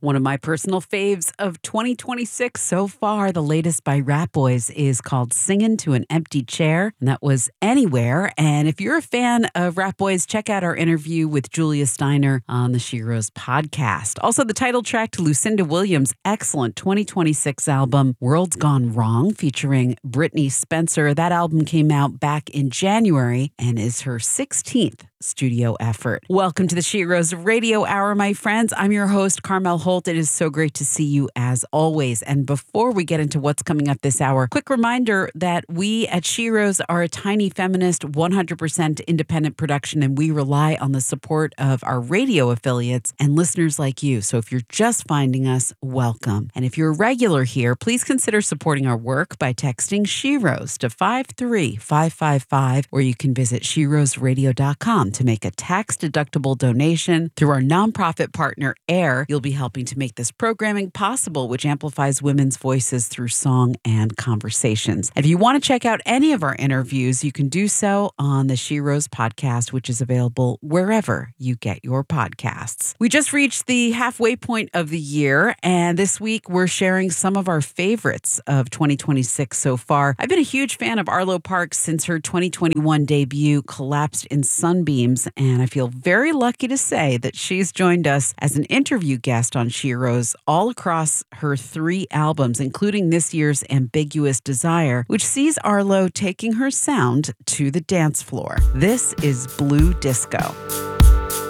One of my personal faves of 2026 so far, the latest by Rat Boys, is called Singin' to an Empty Chair, and that was Anywhere. And if you're a fan of Rat Boys, check out our interview with Julia Steiner on the She Rose podcast. Also, the title track to Lucinda Williams' excellent 2026 album, World's Gone Wrong, featuring Brittney Spencer. That album came out back in January and is her 16th studio effort. Welcome to the She Rose Radio Hour, my friends. I'm your host, Carmel Holt. It is so great to see you as always. And before we get into what's coming up this hour, quick reminder that we at She Rose are a tiny feminist, 100% independent production, and we rely on the support of our radio affiliates and listeners like you. So if you're just finding us, welcome. And if you're a regular here, please consider supporting our work by texting She Rose to 53555, or you can visit SheRoseRadio.com to make a tax-deductible donation. Through our nonprofit partner, AIR, you'll be helping to make this programming possible, which amplifies women's voices through song and conversations. If you want to check out any of our interviews, you can do so on the She Rose podcast, which is available wherever you get your podcasts. We just reached the halfway point of the year, and this week we're sharing some of our favorites of 2026 so far. I've been a huge fan of Arlo Parks since her 2021 debut, Collapsed in Sunbeams, and I feel very lucky to say that she's joined us as an interview guest on She Rose all across her 3 albums, including this year's Ambiguous Desire, which sees Arlo taking her sound to the dance floor. This is Blue Disco.